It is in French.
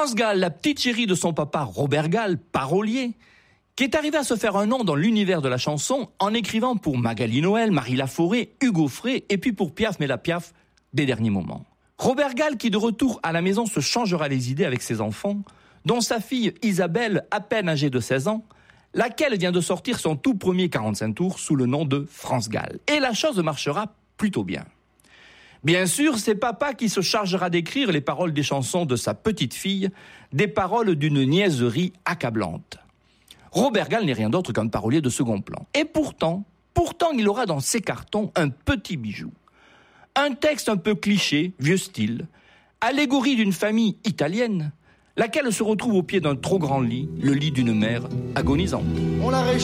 France Gall, la petite chérie de son papa Robert Gall, parolier, qui est arrivé à se faire un nom dans l'univers de la chanson en écrivant pour Magali Noël, Marie Laforêt, Hugo Frey et puis pour Piaf mais la Piaf des derniers moments. Robert Gall qui de retour à la maison se changera les idées avec ses enfants, dont sa fille Isabelle, à peine âgée de 16 ans, laquelle vient de sortir son tout premier 45 tours sous le nom de France Gall. Et la chose marchera plutôt bien. Bien sûr, c'est papa qui se chargera d'écrire les paroles des chansons de sa petite fille, des paroles d'une niaiserie accablante. Robert Gall n'est rien d'autre qu'un parolier de second plan. Et pourtant, il aura dans ses cartons un petit bijou. Un texte un peu cliché, vieux style, allégorie d'une famille italienne, laquelle se retrouve au pied d'un trop grand lit, le lit d'une mère agonisante. On la